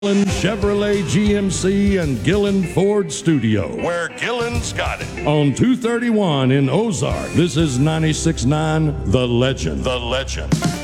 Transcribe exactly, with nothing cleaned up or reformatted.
Gillen Chevrolet G M C and Gillen Ford Studio, where Gillen's got it. On two thirty-one in Ozark, this is ninety-six point nine The Legend. The Legend.